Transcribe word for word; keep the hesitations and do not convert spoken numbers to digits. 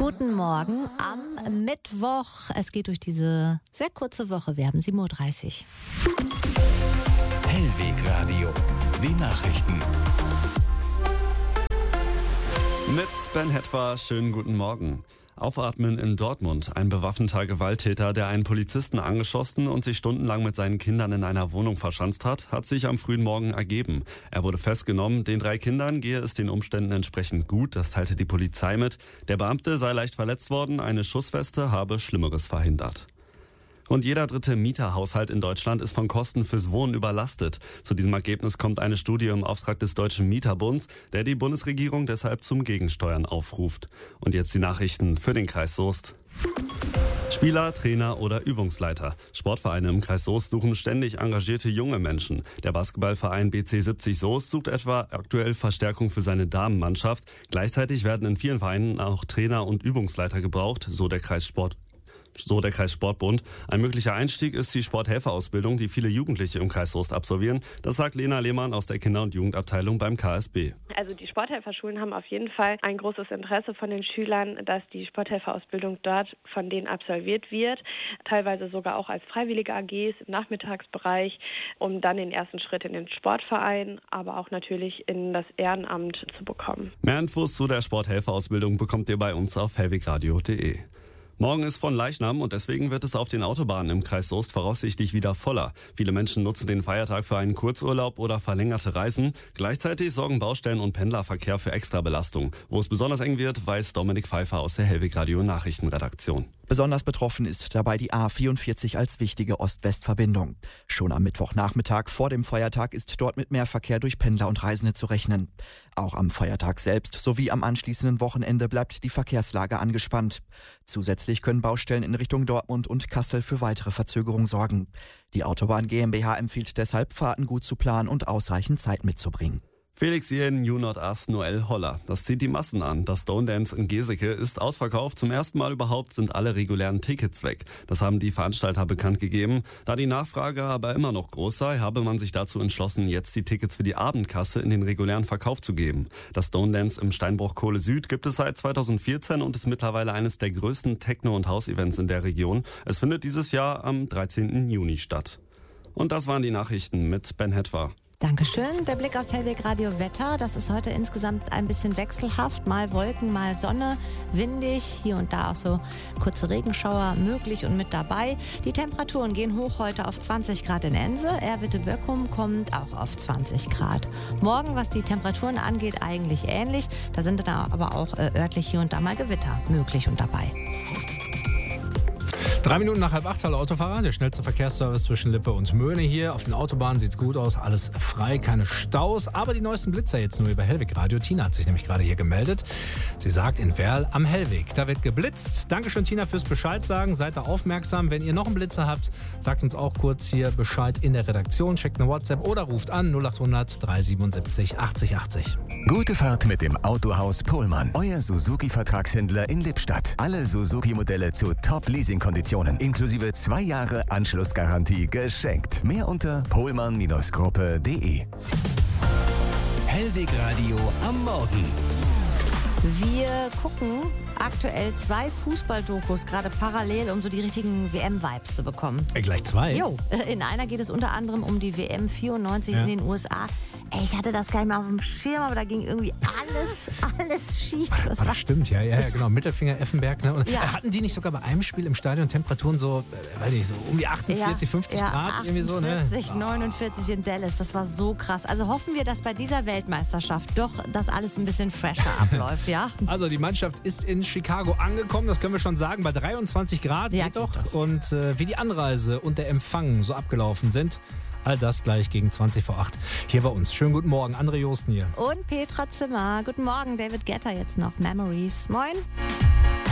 Guten Morgen am Mittwoch. Es geht durch diese sehr kurze Woche. Wir haben sieben Uhr dreißig. Hellwegradio, die Nachrichten. Mit Ben Hetwa, schönen guten Morgen. Aufatmen in Dortmund. Ein bewaffneter Gewalttäter, der einen Polizisten angeschossen und sich stundenlang mit seinen Kindern in einer Wohnung verschanzt hat, hat sich am frühen Morgen ergeben. Er wurde festgenommen. Den drei Kindern gehe es den Umständen entsprechend gut, das teilte die Polizei mit. Der Beamte sei leicht verletzt worden, eine Schussweste habe Schlimmeres verhindert. Und jeder dritte Mieterhaushalt in Deutschland ist von Kosten fürs Wohnen überlastet. Zu diesem Ergebnis kommt eine Studie im Auftrag des Deutschen Mieterbunds, der die Bundesregierung deshalb zum Gegensteuern aufruft. Und jetzt die Nachrichten für den Kreis Soest. Spieler, Trainer oder Übungsleiter. Sportvereine im Kreis Soest suchen ständig engagierte junge Menschen. Der Basketballverein B C siebzig Soest sucht etwa aktuell Verstärkung für seine Damenmannschaft. Gleichzeitig werden in vielen Vereinen auch Trainer und Übungsleiter gebraucht, so der Kreissport. So der Kreissportbund. Ein möglicher Einstieg ist die Sporthelferausbildung, die viele Jugendliche im Kreis Soest absolvieren. Das sagt Lena Lehmann aus der Kinder- und Jugendabteilung beim K S B. Also die Sporthelferschulen haben auf jeden Fall ein großes Interesse von den Schülern, dass die Sporthelferausbildung dort von denen absolviert wird. Teilweise sogar auch als freiwillige A Gs im Nachmittagsbereich, um dann den ersten Schritt in den Sportverein, aber auch natürlich in das Ehrenamt zu bekommen. Mehr Infos zu der Sporthelferausbildung bekommt ihr bei uns auf hellwegradio punkt de. Morgen ist von Leichnam und deswegen wird es auf den Autobahnen im Kreis Soest voraussichtlich wieder voller. Viele Menschen nutzen den Feiertag für einen Kurzurlaub oder verlängerte Reisen. Gleichzeitig sorgen Baustellen und Pendlerverkehr für Extrabelastung. Wo es besonders eng wird, weiß Dominik Pfeiffer aus der Hellwegradio Nachrichtenredaktion. Besonders betroffen ist dabei die A vierundvierzig als wichtige Ost-West-Verbindung. Schon am Mittwochnachmittag vor dem Feiertag ist dort mit mehr Verkehr durch Pendler und Reisende zu rechnen. Auch am Feiertag selbst sowie am anschließenden Wochenende bleibt die Verkehrslage angespannt. Zusätzlich können Baustellen in Richtung Dortmund und Kassel für weitere Verzögerung sorgen. Die Autobahn GmbH empfiehlt deshalb, Fahrten gut zu planen und ausreichend Zeit mitzubringen. Felix Jähn, You Not Us, Noel Holler. Das zieht die Massen an. Das Stone Dance in Geseke ist ausverkauft. Zum ersten Mal überhaupt sind alle regulären Tickets weg. Das haben die Veranstalter bekannt gegeben. Da die Nachfrage aber immer noch groß sei, habe man sich dazu entschlossen, jetzt die Tickets für die Abendkasse in den regulären Verkauf zu geben. Das Stone Dance im Steinbruch Kohle Süd gibt es seit zweitausendvierzehn und ist mittlerweile eines der größten Techno- und House-Events in der Region. Es findet dieses Jahr am dreizehnten Juni statt. Und das waren die Nachrichten mit Ben Hetwa. Dankeschön. Der Blick aufs Hellwegradio Wetter. Das ist heute insgesamt ein bisschen wechselhaft. Mal Wolken, mal Sonne, windig. Hier und da auch so kurze Regenschauer möglich und mit dabei. Die Temperaturen gehen hoch heute auf zwanzig Grad in Ense. Erwitte-Böckum kommt auch auf zwanzig Grad. Morgen, was die Temperaturen angeht, eigentlich ähnlich. Da sind dann aber auch äh, örtlich hier und da mal Gewitter möglich und dabei. Drei Minuten nach halb acht, hallo Autofahrer, der schnellste Verkehrsservice zwischen Lippe und Möhne hier. Auf den Autobahnen sieht's gut aus, alles frei, keine Staus. Aber die neuesten Blitzer jetzt nur über Hellwegradio. Tina hat sich nämlich gerade hier gemeldet. Sie sagt in Werl am Hellweg, da wird geblitzt. Dankeschön Tina fürs Bescheid sagen, seid da aufmerksam. Wenn ihr noch einen Blitzer habt, sagt uns auch kurz hier Bescheid in der Redaktion. Schickt eine WhatsApp oder ruft an null acht hundert dreihundertsiebenundsiebzig achtzig achtzig. Gute Fahrt mit dem Autohaus Pohlmann. Euer Suzuki-Vertragshändler in Lippstadt. Alle Suzuki-Modelle zu Top-Leasing-Konditionen. Inklusive zwei Jahre Anschlussgarantie geschenkt. Mehr unter pohlmann Bindestrich gruppe punkt de. Hellwegradio am Morgen. Wir gucken aktuell zwei Fußballdokus, gerade parallel, um so die richtigen W M-Vibes zu bekommen. Äh, gleich zwei? Jo, in einer geht es unter anderem um die W M vierundneunzig ja. in den U S A. Ey, ich hatte das gar nicht mehr auf dem Schirm, aber da ging irgendwie alles, alles schief. Das, ah, das stimmt, ja, ja, genau. Mittelfinger, Effenberg. Ne? Und ja. Hatten die nicht sogar bei einem Spiel im Stadion Temperaturen so, äh, weiß nicht, so um die achtundvierzig, ja, fünfzig ja, Grad? Irgendwie so, ne? achtundvierzig, neunundvierzig in Dallas, das war so krass. Also hoffen wir, dass bei dieser Weltmeisterschaft doch das alles ein bisschen fresher abläuft, ja? Also die Mannschaft ist in Chicago angekommen, das können wir schon sagen, bei dreiundzwanzig Grad, ja, geht doch. Und äh, wie die Anreise und der Empfang so abgelaufen sind, all das gleich gegen zwanzig vor acht hier bei uns. Schönen guten Morgen, André Josten hier. Und Petra Zimmer. Guten Morgen, David Guetta jetzt noch. Memories. Moin.